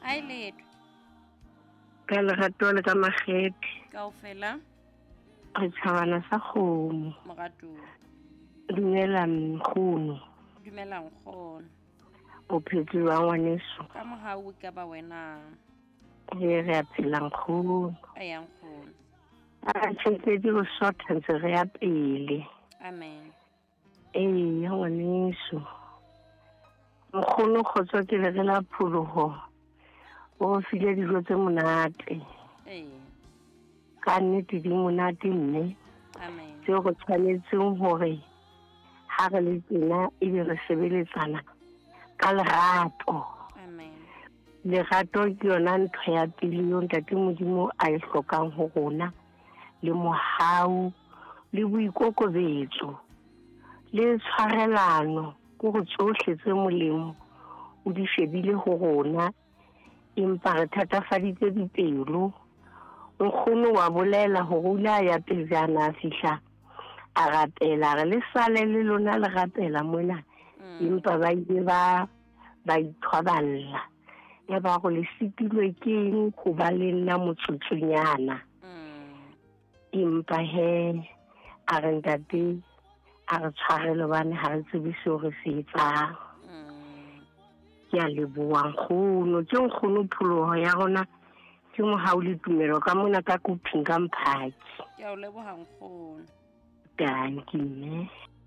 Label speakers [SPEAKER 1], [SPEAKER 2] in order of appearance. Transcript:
[SPEAKER 1] Ai letho.
[SPEAKER 2] Ka lerato le ka makgethe.
[SPEAKER 1] Kaofela.
[SPEAKER 2] Re tšhabana sa kgomo.
[SPEAKER 1] Moratong.
[SPEAKER 2] Dumela nkgono.
[SPEAKER 1] Dumela nkgono.
[SPEAKER 2] O phetse wa ngwaneso.
[SPEAKER 1] Ka mohau ka ba wena.
[SPEAKER 2] Re a phela nkgono.
[SPEAKER 1] A yang nkgono.
[SPEAKER 2] A tšhentšetse go shorta ntse re ya pele.
[SPEAKER 1] Amen.
[SPEAKER 2] Ngwaneso. Nkgono kgotsa ke le la phologo. O file dijo tse monate. Ka nnete di monate mme.
[SPEAKER 1] Amen.
[SPEAKER 2] Tseo go tshwanetseng gore ha re le tsena e be re sebeletsana ka lerato.
[SPEAKER 1] Amen.
[SPEAKER 2] Lerato ke yona ntho ya pele yo ntate Modimo a e hlokang ho rona, le mohau, le boikokobetso, le tshwarelano go go tsohle tse molemo o di shebile ho rona, empa re thatafaditse dipelo. Nkgono wa bolela ho rula ya pejana fihla a rapela re le sale le lona le rapela mona, empa ba ile ba ithwaballa ya ba go le sitilwe ke eng go ba le nna motsotsonyana. Empa he a re ntate a re tshwarele bane ha re tsebe seo re se etsang. Ke a leboha nkgono, ke nkgono pholoho ya rona, ke mohau le tumelo ka mona ka Kuphing ka Mphaki.
[SPEAKER 1] Ke a o leboha nkgono.
[SPEAKER 2] Dankie.